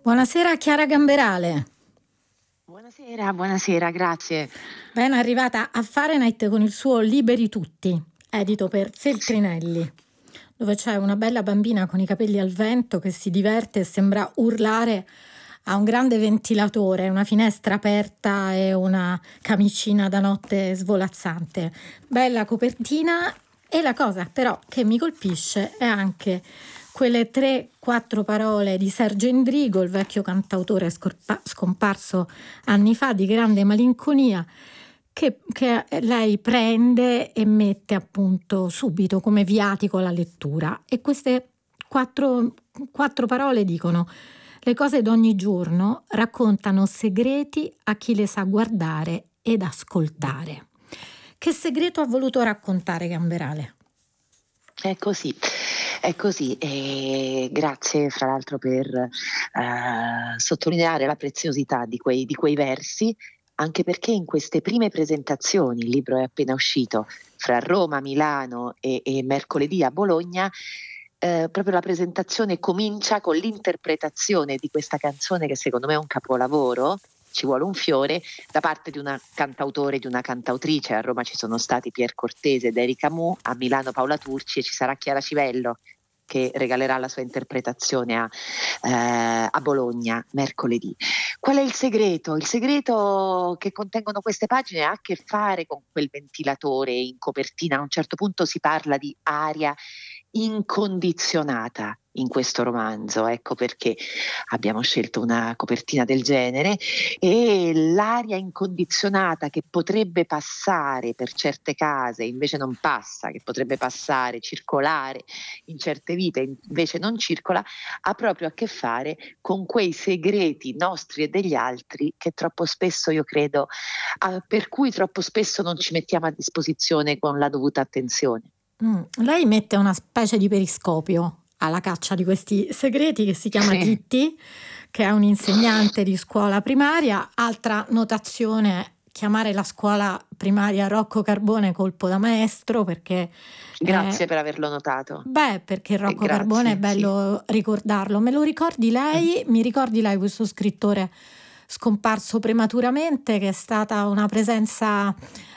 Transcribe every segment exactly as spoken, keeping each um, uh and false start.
Buonasera Chiara Gamberale. Buonasera, buonasera, grazie. Ben arrivata a Fahrenheit con il suo Liberi tutti, edito per Feltrinelli, dove c'è una bella bambina con i capelli al vento che si diverte e sembra urlare a un grande ventilatore, una finestra aperta e una camicina da notte svolazzante. Bella copertina, e la cosa però che mi colpisce è anche quelle tre quattro parole di Sergio Endrigo, il vecchio cantautore scorpa- scomparso anni fa, di grande malinconia, che, che lei prende e mette appunto subito come viatico alla lettura. E queste quattro, quattro parole dicono: le cose d'ogni giorno raccontano segreti a chi le sa guardare ed ascoltare. Che segreto ha voluto raccontare Gamberale? È così, è così. E grazie fra l'altro per eh, sottolineare la preziosità di quei, di quei versi, anche perché in queste prime presentazioni, il libro è appena uscito, fra Roma, Milano e, e mercoledì a Bologna, eh, proprio la presentazione comincia con l'interpretazione di questa canzone che secondo me è un capolavoro, Ci vuole un fiore, da parte di una cantautore e di una cantautrice. A Roma ci sono stati Pier Cortese ed Erika Mu, a Milano Paola Turci, e ci sarà Chiara Civello che regalerà la sua interpretazione a, eh, a Bologna mercoledì. Qual è il segreto? Il segreto che contengono queste pagine ha a che fare con quel ventilatore in copertina. A un certo punto si parla di aria incondizionata in questo romanzo, ecco perché abbiamo scelto una copertina del genere, e l'aria incondizionata che potrebbe passare per certe case, invece non passa, che potrebbe passare, circolare in certe vite, invece non circola, ha proprio a che fare con quei segreti nostri e degli altri che troppo spesso, io credo, per cui troppo spesso non ci mettiamo a disposizione con la dovuta attenzione. Mm, lei mette una specie di periscopio alla caccia di questi segreti, che si chiama sì. Titti, che è un insegnante di scuola primaria. Altra notazione: chiamare la scuola primaria Rocco Carbone colpo da maestro, perché grazie eh, per averlo notato. Beh, perché Rocco eh, grazie, Carbone è bello sì. ricordarlo. Me lo ricordi lei? Mm. Mi ricordi lei questo scrittore scomparso prematuramente, che è stata una presenza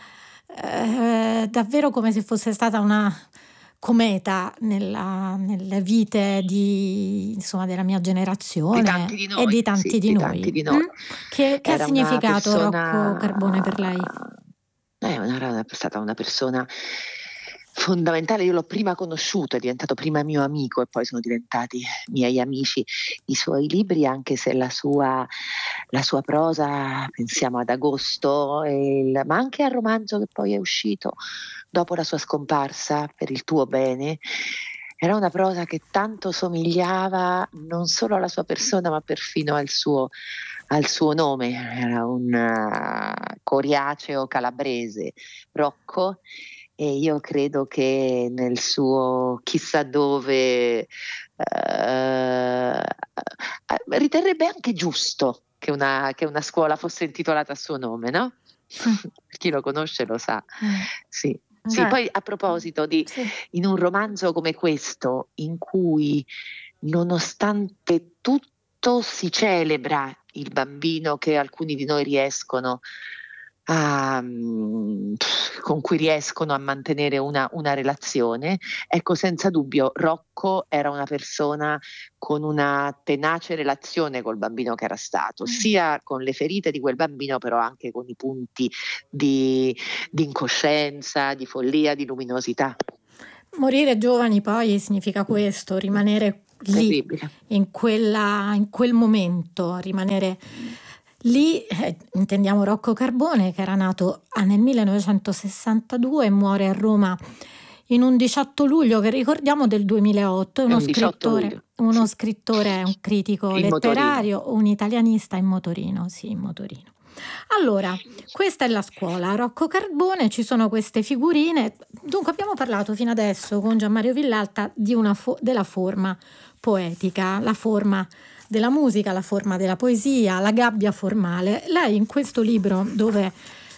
eh, davvero come se fosse stata una cometa nella, nelle vite di, insomma, della mia generazione, di tanti di noi, e di tanti, sì, di, di noi. tanti di noi. Mm? Che, che ha significato persona... Rocco Carbone per lei? Eh, era stata una persona fondamentale. Io l'ho prima conosciuto, è diventato prima mio amico e poi sono diventati miei amici i suoi libri, anche se la sua, la sua prosa, pensiamo ad Agosto, il, ma anche al romanzo che poi è uscito dopo la sua scomparsa, Per il tuo bene, era una prosa che tanto somigliava non solo alla sua persona ma perfino al suo, al suo nome. Era un uh, coriaceo calabrese, Rocco, e io credo che nel suo chissà dove uh, riterrebbe anche giusto che una, che una scuola fosse intitolata a suo nome, no? Chi lo conosce lo sa. Sì. Sì, Beh, poi a proposito di sì. in un romanzo come questo, in cui nonostante tutto si celebra il bambino che alcuni di noi riescono a, con cui riescono a mantenere una, una relazione, ecco, senza dubbio Rocco era una persona con una tenace relazione col bambino che era stato, mm. sia con le ferite di quel bambino, però anche con i punti di, di incoscienza, di follia, di luminosità. Morire giovani poi significa questo, rimanere lì, in, quella, in quel momento, rimanere lì. Eh, intendiamo Rocco Carbone, che era nato nel millenovecentosessantadue e muore a Roma in un diciotto luglio, che ricordiamo, del duemilaotto. È uno scrittore, uno sì. scrittore, un critico in letterario, motorino. Un italianista in motorino, sì, in motorino. Allora, questa è la scuola Rocco Carbone, ci sono queste figurine. Dunque abbiamo parlato fino adesso con Gianmario Villalta di una fo- della forma poetica, la forma della musica, la forma della poesia, la gabbia formale. Lei in questo libro, dove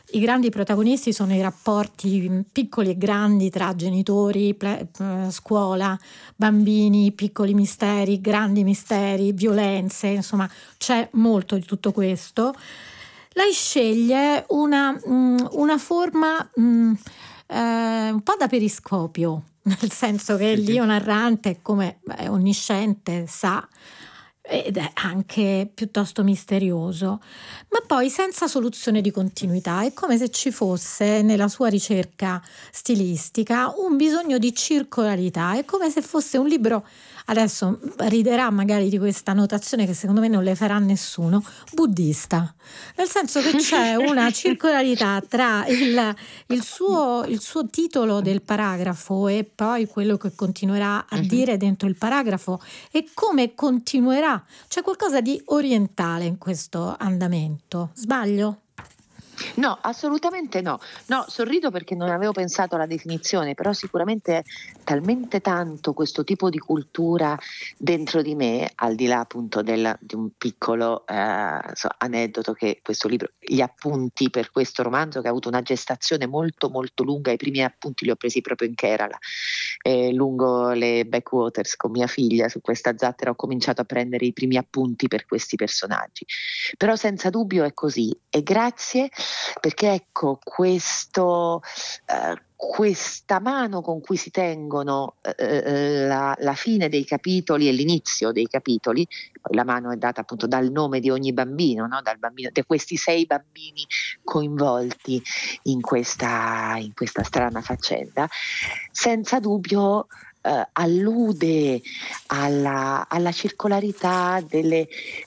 i grandi protagonisti sono i rapporti piccoli e grandi tra genitori, ple- eh, scuola, bambini, piccoli misteri, grandi misteri, violenze, insomma c'è molto di tutto questo. Lei sceglie una, mh, una forma mh, eh, un po' da periscopio, nel senso che l'io narrante, come è onnisciente, sa, ed è anche piuttosto misterioso, ma poi senza soluzione di continuità. È come se ci fosse nella sua ricerca stilistica un bisogno di circolarità, è come se fosse un libro, adesso riderà magari di questa notazione che secondo me non le farà nessuno, buddista, nel senso che c'è una circolarità tra il, il, suo, il suo titolo del paragrafo e poi quello che continuerà a dire dentro il paragrafo e come continuerà. C'è qualcosa di orientale in questo andamento, sbaglio? No, assolutamente no. No, sorrido perché non avevo pensato alla definizione, però sicuramente è talmente tanto questo tipo di cultura dentro di me, al di là appunto del, di un piccolo eh, so, aneddoto, che questo libro, gli appunti per questo romanzo che ha avuto una gestazione molto molto lunga, i primi appunti li ho presi proprio in Kerala, eh, lungo le backwaters con mia figlia, su questa zattera ho cominciato a prendere i primi appunti per questi personaggi, però senza dubbio è così, e grazie perché ecco questo, eh, questa mano con cui si tengono eh, la, la fine dei capitoli e l'inizio dei capitoli, poi la mano è data appunto dal nome di ogni bambino, no? Dal bambino, di questi sei bambini coinvolti in questa, in questa strana faccenda, senza dubbio eh, allude alla, alla circolarità delle,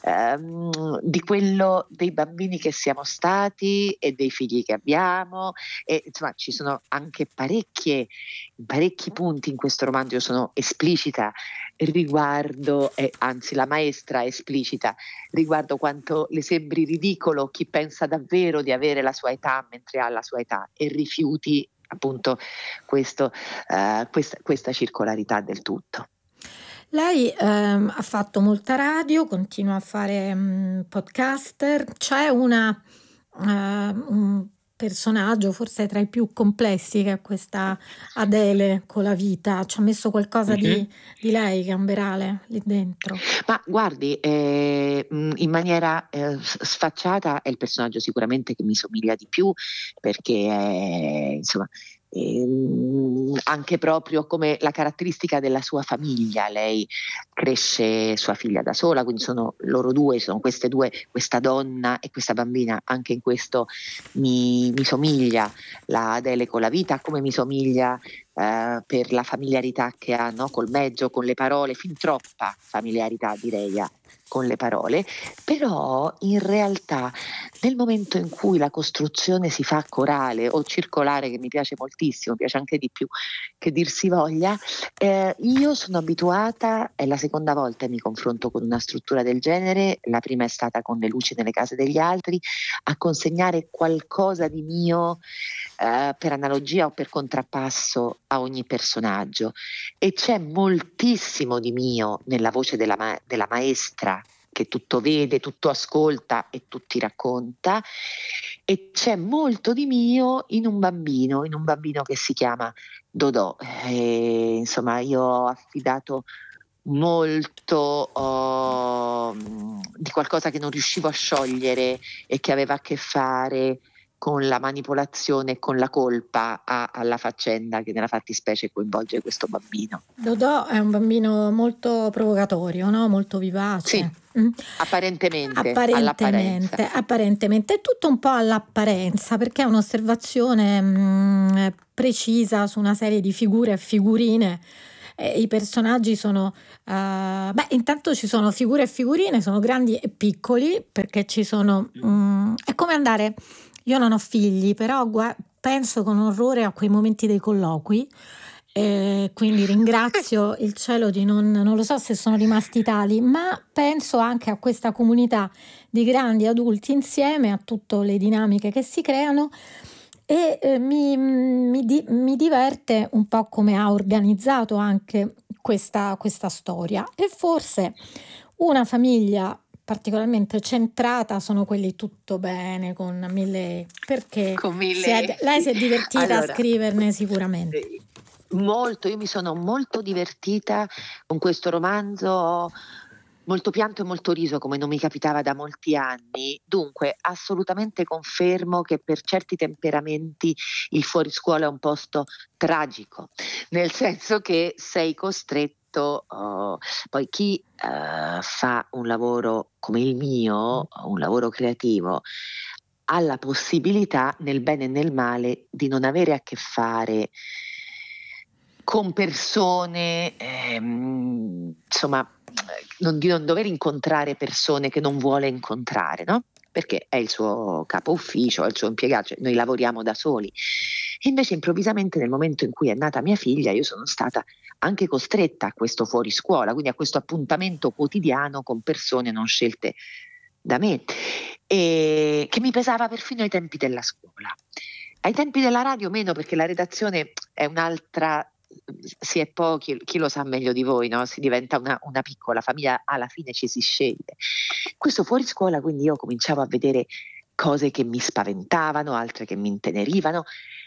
ehm, di quello dei bambini che siamo stati e dei figli che abbiamo, e insomma ci sono anche parecchie, parecchi punti in questo romanzo. Io sono esplicita riguardo, eh, anzi la maestra è esplicita riguardo quanto le sembri ridicolo chi pensa davvero di avere la sua età mentre ha la sua età e rifiuti appunto questo, uh, questa, questa circolarità del tutto. Lei ehm, ha fatto molta radio, continua a fare um, podcaster, c'è una, uh, un personaggio forse tra i più complessi che è questa Adele con la vita, ci ha messo qualcosa mm-hmm. di, di lei, Gamberale, lì dentro? Ma guardi, eh, in maniera eh, sfacciata è il personaggio sicuramente che mi somiglia di più, perché è, insomma, Ehm, anche proprio come la caratteristica della sua famiglia. Lei cresce sua figlia da sola, quindi sono loro due, sono queste due, questa donna e questa bambina. Anche in questo mi, mi somiglia la Adele con la vita, come mi somiglia eh, per la familiarità che ha, no? Col mezzo, con le parole, fin troppa familiarità direi ha con le parole, però in realtà nel momento in cui la costruzione si fa corale o circolare, che mi piace moltissimo, piace anche di più che dir si voglia, eh, io sono abituata, è la seconda volta che mi confronto con una struttura del genere, la prima è stata con Le luci nelle case degli altri, a consegnare qualcosa di mio eh, per analogia o per contrappasso a ogni personaggio, e c'è moltissimo di mio nella voce della, ma- della maestra, che tutto vede, tutto ascolta e tutti racconta, e c'è molto di mio in un bambino, in un bambino che si chiama Dodò. E, insomma, io ho affidato molto oh, di qualcosa che non riuscivo a sciogliere e che aveva a che fare con la manipolazione e con la colpa a, alla faccenda che nella fattispecie coinvolge questo bambino. Dodò è un bambino molto provocatorio, no? Molto vivace. Sì, mm. apparentemente, apparentemente, apparentemente. È tutto un po' all'apparenza, perché è un'osservazione mh, precisa su una serie di figure e figurine. Eh, I personaggi sono, uh, beh, intanto ci sono figure e figurine, sono grandi e piccoli, perché ci sono, mh, è come andare... Io non ho figli, però gu- penso con orrore a quei momenti dei colloqui, eh, quindi ringrazio il cielo di non, non lo so se sono rimasti tali, ma penso anche a questa comunità di grandi adulti insieme, a tutte le dinamiche che si creano, e eh, mi, mi, di, mi diverte un po' come ha organizzato anche questa, questa storia. E forse una famiglia particolarmente centrata sono quelli tutto bene con mille, perché Con si è- mille lei sì. si è divertita a Allora, scriverne sicuramente. eh, molto, io mi sono molto divertita con questo romanzo, ho molto pianto e molto riso come non mi capitava da molti anni. Dunque, assolutamente confermo che per certi temperamenti il fuoriscuola è un posto tragico, nel senso che sei costretto, oh, poi chi eh, fa un lavoro come il mio, un lavoro creativo, ha la possibilità, nel bene e nel male, di non avere a che fare con persone, ehm, insomma, eh, non, di non dover incontrare persone che non vuole incontrare, no? Perché è il suo capo ufficio, è il suo impiegato, cioè noi lavoriamo da soli. E invece improvvisamente nel momento in cui è nata mia figlia io sono stata anche costretta a questo fuoriscuola, quindi a questo appuntamento quotidiano con persone non scelte da me, e che mi pesava perfino ai tempi della scuola. Ai tempi della radio meno, perché la redazione è un'altra, si è pochi, chi lo sa meglio di voi, no? Si diventa una, una piccola famiglia, alla fine ci si sceglie. Questo fuori scuola, quindi io cominciavo a vedere cose che mi spaventavano, altre che mi intenerivano,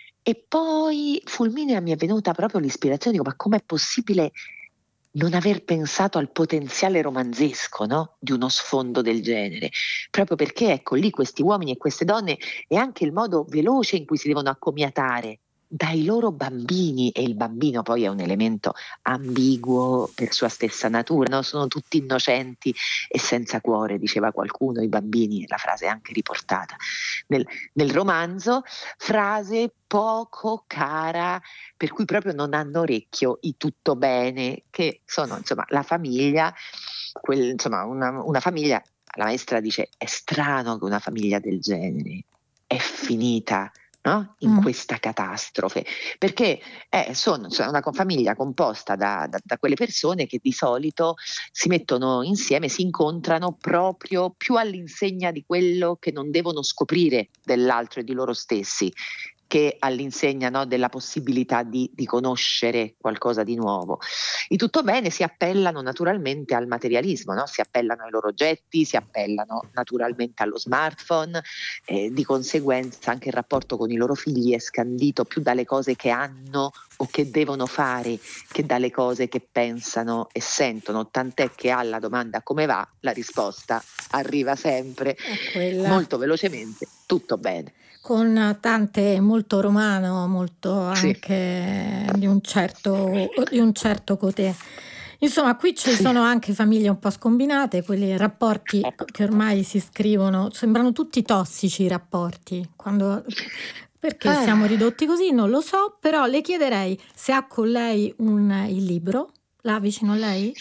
e poi fulminea mi è venuta proprio l'ispirazione, dico, ma com'è possibile non aver pensato al potenziale romanzesco, no? Di uno sfondo del genere, proprio perché ecco lì questi uomini e queste donne e anche il modo veloce in cui si devono accomiatare dai loro bambini, e il bambino poi è un elemento ambiguo per sua stessa natura, no? Sono tutti innocenti e senza cuore, diceva qualcuno, i bambini, la frase è anche riportata nel, nel romanzo, frase poco cara, per cui proprio non hanno orecchio i tutto bene, che sono insomma la famiglia, quel, insomma una, una famiglia, la maestra dice è strano che una famiglia del genere è finita, no? In Mm. questa catastrofe, perché eh, sono cioè, una co- famiglia composta da, da, da quelle persone che di solito si mettono insieme, si incontrano proprio più all'insegna di quello che non devono scoprire dell'altro e di loro stessi, che all'insegna, no, della possibilità di, di conoscere qualcosa di nuovo. I tutto bene si appellano naturalmente al materialismo, no? Si appellano ai loro oggetti, si appellano naturalmente allo smartphone, eh, di conseguenza anche il rapporto con i loro figli è scandito più dalle cose che hanno o che devono fare che dalle cose che pensano e sentono, tant'è che alla domanda come va la risposta arriva sempre È quella. molto velocemente, tutto bene. Con tante, molto romano, molto Sì. anche di un certo, di un certo cotè. Insomma, qui ci Sì. sono anche famiglie un po' scombinate, quelli rapporti che ormai si scrivono, sembrano tutti tossici i rapporti. Quando, perché Ah. siamo ridotti così non lo so, però le chiederei se ha con lei un, il libro, là vicino a lei?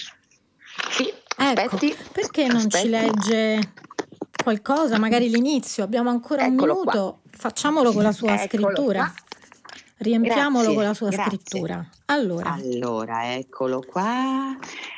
Sì, Ecco, aspetti. perché non ci aspetti. legge qualcosa, magari l'inizio? Abbiamo ancora un Eccolo minuto, facciamolo con la sua Eccolo scrittura. qua. Riempiamolo Grazie, con la sua grazie. scrittura. Allora, Allora, eccolo qua.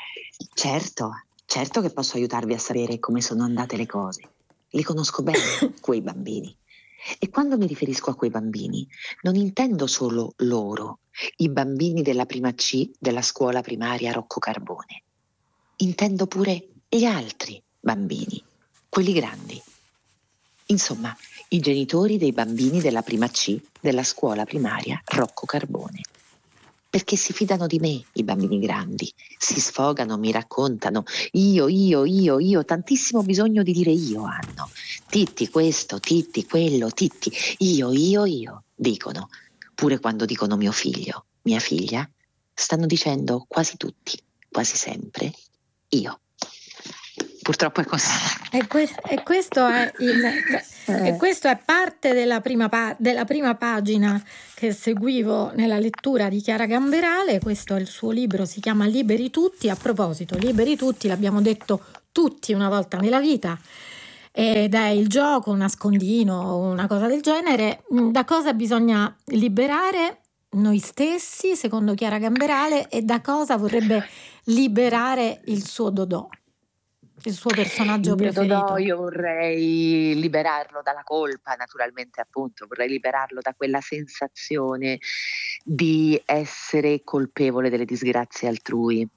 Certo, certo che posso aiutarvi a sapere come sono andate le cose. Li conosco bene, quei bambini. E quando mi riferisco a quei bambini, non intendo solo loro, i bambini della prima C della scuola primaria Rocco Carbone. Intendo pure gli altri bambini, quelli grandi. Insomma, i genitori dei bambini della prima C della scuola primaria Rocco Carbone. Perché si fidano di me i bambini grandi, si sfogano, mi raccontano, io, io, io, io, tantissimo bisogno di dire io hanno. Titti questo, Titti quello, Titti, io, io, io, dicono. Pure quando dicono mio figlio, mia figlia, stanno dicendo quasi tutti, quasi sempre, io. Purtroppo è così. E, que- e questo è il e questo è parte della prima, pa- della prima pagina che seguivo nella lettura di Chiara Gamberale. Questo è il suo libro, si chiama Liberi tutti. A proposito, liberi tutti, l'abbiamo detto tutti una volta nella vita, ed è il gioco, un nascondino o una cosa del genere. Da cosa bisogna liberare noi stessi, secondo Chiara Gamberale, e da cosa vorrebbe liberare il suo Dodò? Il suo personaggio Il mio Dodò preferito. io vorrei liberarlo dalla colpa, naturalmente, appunto, vorrei liberarlo da quella sensazione di essere colpevole delle disgrazie altrui.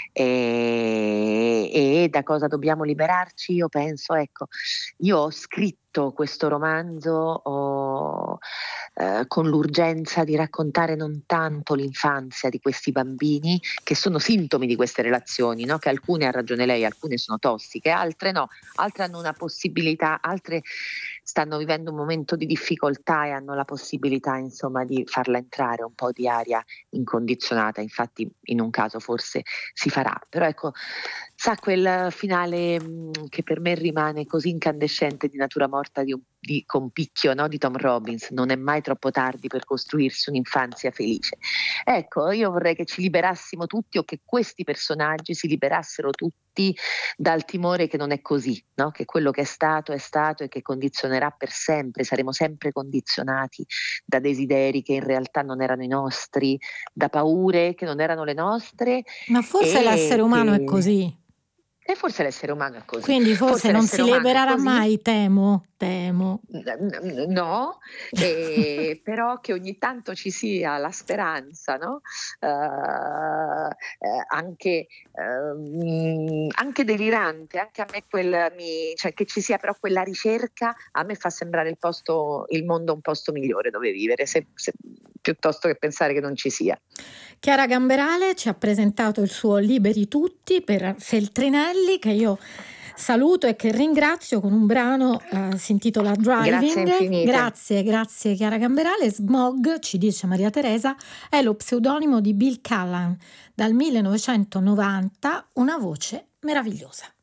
E, e da cosa dobbiamo liberarci? Io penso, ecco, io ho scritto questo romanzo ho, eh, con l'urgenza di raccontare non tanto l'infanzia di questi bambini, che sono sintomi di queste relazioni, no? Che alcune, ha ragione lei, alcune sono tossiche, altre no, altre hanno una possibilità, altre stanno vivendo un momento di difficoltà e hanno la possibilità, insomma, di farla entrare un po' di aria incondizionata. Infatti in un caso forse si farà, però ecco, sa quel finale mh, che per me rimane così incandescente di Natura morta di, un, di con Picchio, no? Di Tom Robbins: non è mai troppo tardi per costruirsi un'infanzia felice. Ecco, io vorrei che ci liberassimo tutti, o che questi personaggi si liberassero tutti dal timore che non è così, no? Che quello che è stato è stato e che condizionerà per sempre, saremo sempre condizionati da desideri che in realtà non erano i nostri, da paure che non erano le nostre, Ma forse l'essere e umano è che così. e forse l'essere umano è così. Quindi forse Forse non l'essere si umano è libererà così. mai, temo, temo. No, eh, però che ogni tanto ci sia la speranza, no? Uh, eh, anche, uh, anche delirante, anche a me quel, mi, cioè che ci sia però quella ricerca, a me fa sembrare il posto, il mondo un posto migliore dove vivere, se, se, piuttosto che pensare che non ci sia. Chiara Gamberale ci ha presentato il suo Liberi tutti per Feltrinelli, che io saluto e che ringrazio con un brano, eh, si intitola Grazie Driving. infinite. Grazie, grazie Chiara Gamberale. Smog, ci dice Maria Teresa, è lo pseudonimo di Bill Callan, dal millenovecentonovanta, una voce meravigliosa.